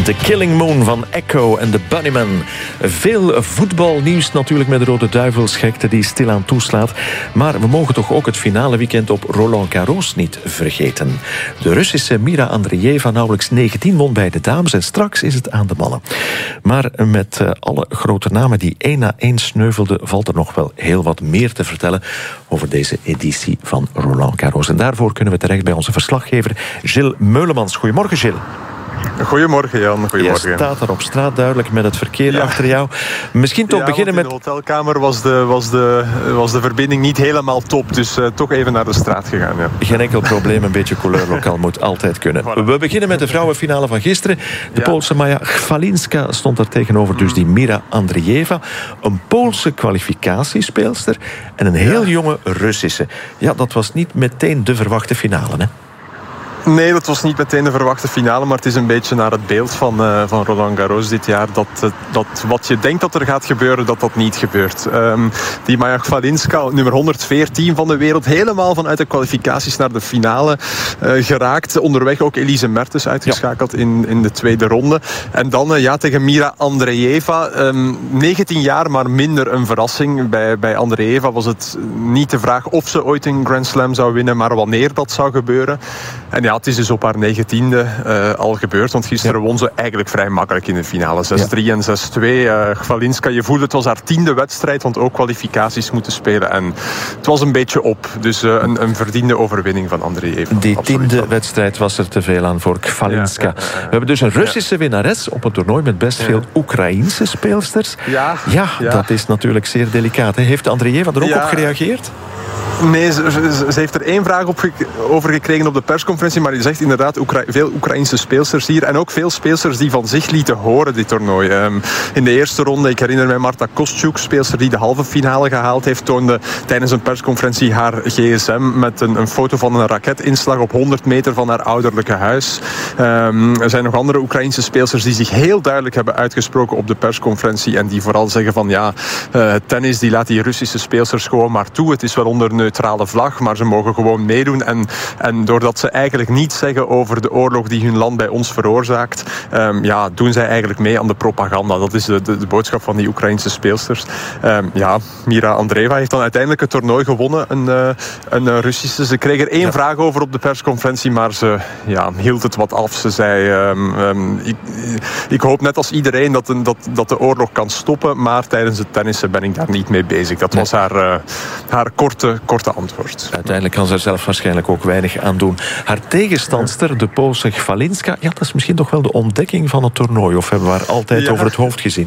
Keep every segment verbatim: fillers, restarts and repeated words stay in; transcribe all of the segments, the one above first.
The Killing Moon van Echo en de Bunnymen. Veel voetbalnieuws natuurlijk met de Rode Duivels, gekte die stilaan toeslaat. Maar we mogen toch ook het finale weekend op Roland Garros niet vergeten. De Russische Mira Andreeva nauwelijks negentien won bij de dames en straks is het aan de mannen. Maar met alle grote namen die één na één sneuvelden, valt er nog wel heel wat meer te vertellen over deze editie van Roland Garros. En daarvoor kunnen we terecht bij onze verslaggever Gilles Meulemans. Goedemorgen, Gilles. Goedemorgen, Jan. Goedemorgen. Je staat er op straat duidelijk met het verkeer ja. achter jou. Misschien toch ja, beginnen met... in de hotelkamer was de, was, de, was de verbinding niet helemaal top. Dus uh, toch even naar de straat gegaan. Ja. Geen enkel probleem, een beetje couleur lokaal moet altijd kunnen. Voilà. We beginnen met de vrouwenfinale van gisteren. De ja. Poolse Maja Chwalinska stond er tegenover dus die Mira Andreeva. Een Poolse kwalificatiespeelster en een heel ja. jonge Russische. Ja, dat was niet meteen de verwachte finale, hè? Nee, dat was niet meteen de verwachte finale, maar het is een beetje naar het beeld van, uh, van Roland Garros dit jaar. Dat, uh, dat wat je denkt dat er gaat gebeuren, dat dat niet gebeurt. Um, die Maja Chwalinska, nummer honderdveertien van de wereld, helemaal vanuit de kwalificaties naar de finale uh, geraakt. Onderweg ook Elise Mertens uitgeschakeld ja. in, in de tweede ronde. En dan uh, ja, tegen Mira Andreeva. Um, negentien jaar, maar minder een verrassing. Bij, bij Andreeva was het niet de vraag of ze ooit een Grand Slam zou winnen, maar wanneer dat zou gebeuren. En ja, Ja, het is dus op haar negentiende uh, al gebeurd. Want gisteren ja. won ze eigenlijk vrij makkelijk in de finale. zes drie ja. en zes twee. Uh, Chwalinska, je voelde het was haar tiende wedstrijd. Want ook kwalificaties moeten spelen. En het was een beetje op. Dus uh, een, een verdiende overwinning van Andreeva. Die Absoluut. tiende wedstrijd was er te veel aan voor Chwalinska. Ja, ja, ja, ja. We hebben dus een Russische ja. winnares op een toernooi met best ja. veel Oekraïense speelsters. Ja, ja, ja, dat is natuurlijk zeer delicaat. Hè. Heeft Andreeva er ook ja. op gereageerd? Nee, ze, ze, ze heeft er één vraag op ge, over gekregen op de persconferentie. Maar je zegt inderdaad Oekra- veel Oekraïnse speelsters hier. En ook veel speelsters die van zich lieten horen dit toernooi. Um, in de eerste ronde, ik herinner mij Marta Kostjuk, speelster die de halve finale gehaald heeft, toonde tijdens een persconferentie haar gsm met een, een foto van een raketinslag op honderd meter van haar ouderlijke huis. Um, er zijn nog andere Oekraïnse speelsters die zich heel duidelijk hebben uitgesproken op de persconferentie. En die vooral zeggen van ja, uh, tennis die laat die Russische speelsters gewoon maar toe. Het is wel onder neutrale vlag, maar ze mogen gewoon meedoen. En, en doordat ze eigenlijk niets zeggen over de oorlog die hun land bij ons veroorzaakt, um, ja, doen zij eigenlijk mee aan de propaganda. Dat is de, de, de boodschap van die Oekraïnse speelsters. Um, ja, Mira Andreeva heeft dan uiteindelijk het toernooi gewonnen, een, uh, een uh, Russische. Ze kreeg er één ja. vraag over op de persconferentie, maar ze ja, hield het wat af. Ze zei, um, um, ik, ik hoop net als iedereen dat, een, dat, dat de oorlog kan stoppen, maar tijdens het tennissen ben ik daar niet mee bezig. Dat was haar, uh, haar korte korte antwoord. Uiteindelijk kan ze er zelf waarschijnlijk ook weinig aan doen. Haar tegenstandster, de Poolse Chwalinska, ja, dat is misschien toch wel de ontdekking van het toernooi. Of hebben we haar altijd ja. over het hoofd gezien?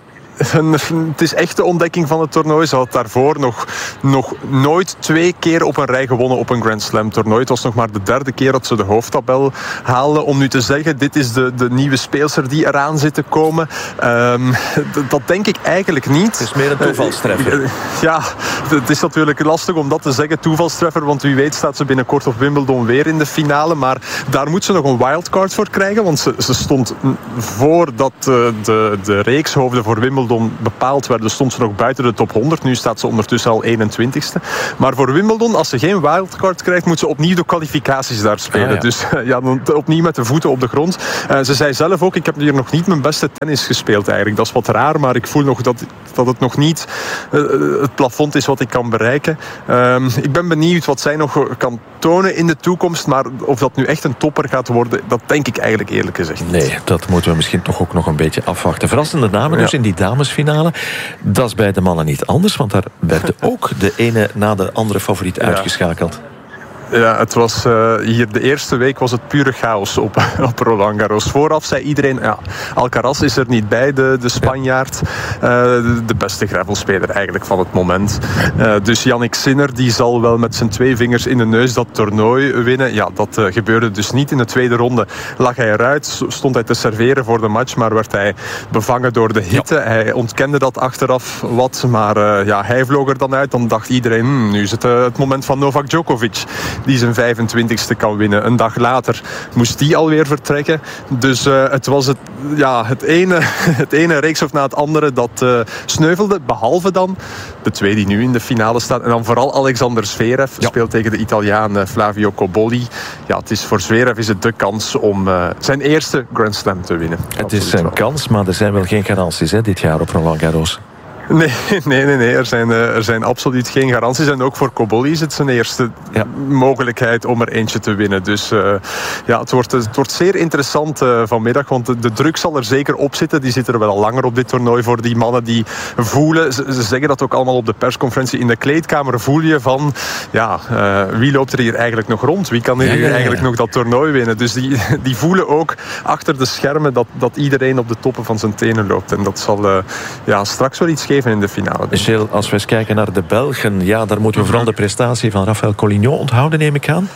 Het is echt de ontdekking van het toernooi. Ze had daarvoor nog, nog nooit twee keer op een rij gewonnen op een Grand Slam toernooi. Het was nog maar de derde keer dat ze de hoofdtabel haalde. Om nu te zeggen, dit is de, de nieuwe speelster die eraan zit te komen. Um, d- dat denk ik eigenlijk niet. Het is meer een toevalstreffer. Uh, ja, het is natuurlijk lastig om dat te zeggen, toevalstreffer. Want wie weet staat ze binnenkort op Wimbledon weer in de finale. Maar daar moet ze nog een wildcard voor krijgen. Want ze, ze stond voordat de, de, de reekshoofden voor Wimbledon bepaald werden, stond ze nog buiten de top honderd. Nu staat ze ondertussen al eenentwintigste. Maar voor Wimbledon, als ze geen wildcard krijgt, moet ze opnieuw de kwalificaties daar spelen. Ah, ja. Dus ja, opnieuw met de voeten op de grond. Uh, ze zei zelf ook, ik heb hier nog niet mijn beste tennis gespeeld eigenlijk. Dat is wat raar, maar ik voel nog dat, dat het nog niet uh, het plafond is wat ik kan bereiken. Uh, ik ben benieuwd wat zij nog kan tonen in de toekomst, maar of dat nu echt een topper gaat worden, dat denk ik eigenlijk eerlijk gezegd niet. Nee, dat moeten we misschien toch ook nog een beetje afwachten. Verrassende namen dus ja. in die damesfinale. Dat is bij de mannen niet anders, want daar werd ook de ene na de andere favoriet ja. uitgeschakeld. Ja, het was uh, hier de eerste week was het pure chaos op, op Roland Garros. Vooraf zei iedereen, ja, Alcaraz is er niet bij, de, de Spanjaard. Uh, de, de beste gravelspeler eigenlijk van het moment. Uh, dus Jannik Sinner, die zal wel met zijn twee vingers in de neus dat toernooi winnen. Ja, dat uh, gebeurde dus niet. In de tweede ronde lag hij eruit, stond hij te serveren voor de match, maar werd hij bevangen door de hitte. Ja. Hij ontkende dat achteraf wat, maar uh, ja, hij vloog er dan uit. Dan dacht iedereen, hmm, nu is het uh, het moment van Novak Djokovic. die zijn vijfentwintigste kan winnen. Een dag later moest die alweer vertrekken. Dus uh, het was het, ja, het, ene, het ene reeks na het andere dat uh, sneuvelde. Behalve dan de twee die nu in de finale staan. En dan vooral Alexander Zverev ja. speelt tegen de Italiaan uh, Flavio Cobolli. Ja, het is voor Zverev is het de kans om uh, zijn eerste Grand Slam te winnen. Het Absoluut is zijn wel. kans, maar er zijn wel geen garanties hè, dit jaar op Roland Garros. Nee, nee, nee, nee. Er, zijn, uh, er zijn absoluut geen garanties. En ook voor Cobolli is het zijn eerste ja. mogelijkheid om er eentje te winnen. Dus uh, ja, het wordt, het wordt zeer interessant uh, vanmiddag. Want de, de druk zal er zeker op zitten. Die zitten er wel al langer op dit toernooi voor die mannen die voelen. Ze, ze zeggen dat ook allemaal op de persconferentie. In de kleedkamer voel je van... Ja, uh, wie loopt er hier eigenlijk nog rond? Wie kan hier, ja, ja, ja, ja. eigenlijk nog dat toernooi winnen? Dus die, die voelen ook achter de schermen dat, dat iedereen op de toppen van zijn tenen loopt. En dat zal uh, ja, straks wel iets geven in de finale. Gilles, als we eens kijken naar de Belgen, ja, daar moeten we vooral de prestatie van Raphaël Collignon onthouden, neem ik aan.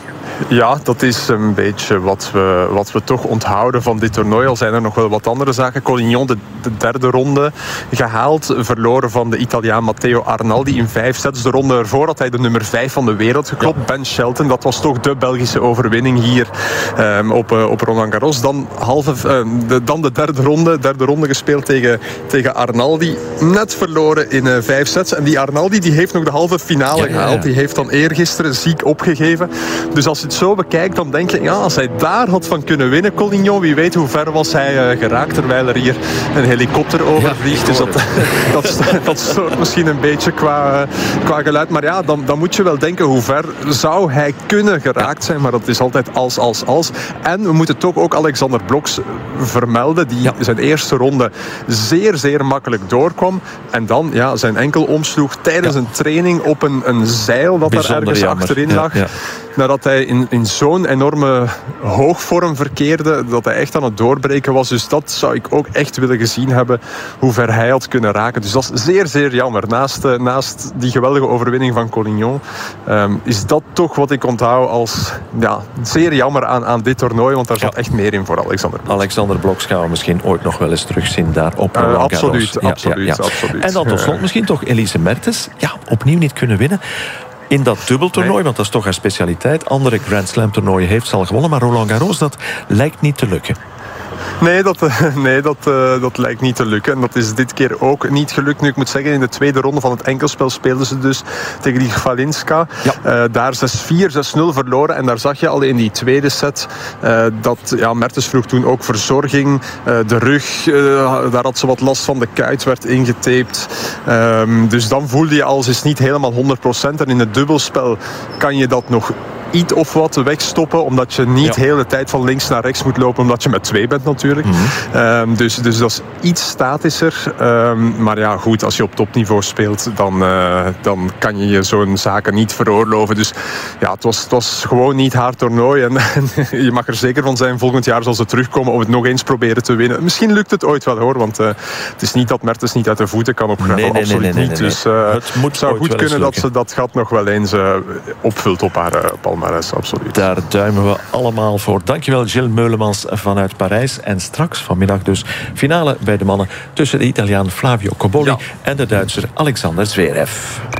Ja, dat is een beetje wat we, wat we toch onthouden van dit toernooi. Al zijn er nog wel wat andere zaken. Collignon de, de derde ronde gehaald. Verloren van de Italiaan Matteo Arnaldi in vijf sets. De ronde ervoor had hij de nummer vijf van de wereld geklopt. Ja. Ben Shelton, dat was toch de Belgische overwinning hier um, op, uh, op Roland Garros. Dan, halve, uh, de, dan de derde ronde. Derde ronde gespeeld tegen, tegen Arnaldi. Net verloren in uh, vijf sets. En die Arnaldi die heeft nog de halve finale ja, ja, ja. gehaald. Die heeft dan eergisteren ziek opgegeven. Dus als je het zo bekijkt, dan denk je, ja, als hij daar had van kunnen winnen, Collignon, wie weet hoe ver was hij uh, geraakt, terwijl er hier een helikopter overvliegt. Ja, dus dat, dat, dat stoort misschien een beetje qua, qua geluid. Maar ja, dan, dan moet je wel denken, hoe ver zou hij kunnen geraakt zijn? Maar dat is altijd als, als, als. En we moeten toch ook Alexander Bloks vermelden, die ja. zijn eerste ronde zeer, zeer makkelijk doorkwam. En dan ja, zijn enkel omsloeg tijdens ja. een training op een, een zeil dat Bijzonder daar ergens jammer. achterin lag. Ja, ja. Nadat hij in, in zo'n enorme hoogvorm verkeerde, dat hij echt aan het doorbreken was. Dus dat zou ik ook echt willen gezien hebben, hoe ver hij had kunnen raken. Dus dat is zeer, zeer jammer. Naast, uh, naast die geweldige overwinning van Collignon, um, is dat toch wat ik onthoud als ja, zeer jammer aan, aan dit toernooi, want daar zat ja. echt meer in voor Alexander Bloks. Alexander Bloks gaan we misschien ooit nog wel eens terugzien daar op Roland Garros. Uh, absoluut, ja, absoluut, ja, ja. absoluut. En dan tot slot misschien toch Elise Mertens. Ja, opnieuw niet kunnen winnen. In dat dubbeltoernooi, nee. want dat is toch haar specialiteit. Andere Grand Slam toernooien heeft ze al gewonnen. Maar Roland Garros, dat lijkt niet te lukken. Nee, dat, nee dat, uh, dat lijkt niet te lukken. En dat is dit keer ook niet gelukt. Nu, ik moet zeggen, in de tweede ronde van het enkelspel speelden ze dus tegen die Gvalinska. Ja. Uh, daar zes vier, zes nul verloren. En daar zag je al in die tweede set uh, dat ja, Mertens vroeg toen ook verzorging. Uh, de rug, uh, daar had ze wat last van. De kuit werd ingetaped. Um, dus dan voelde je al, ze is niet helemaal honderd procent. En in het dubbelspel kan je dat nog iets of wat wegstoppen, omdat je niet de ja. hele tijd van links naar rechts moet lopen, omdat je met twee bent natuurlijk. Mm-hmm. Um, dus, dus dat is iets statischer. Um, maar ja, goed, als je op topniveau speelt, dan, uh, dan kan je je zo'n zaken niet veroorloven. Dus ja, het was, het was gewoon niet haar toernooi. En, en je mag er zeker van zijn, volgend jaar zal ze terugkomen om het nog eens proberen te winnen. Misschien lukt het ooit wel, hoor, want uh, het is niet dat Mertens niet uit de voeten kan op gravel. Nee, nee, absoluut nee, nee, nee, nee, niet. Dus uh, het moet zou goed kunnen dat ze dat gat nog wel eens uh, opvult op haar uh, palm. Maar dat is absoluut. Daar duimen we allemaal voor. Dankjewel, Gilles Meulemans vanuit Parijs. En straks vanmiddag dus finale bij de mannen tussen de Italiaan Flavio Cobolli ja. en de Duitser Alexander Zverev.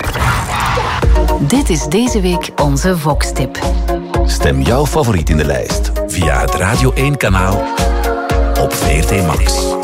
Dit is deze week onze Vox-tip. Stem jouw favoriet in de lijst via het Radio één kanaal op V R T Max.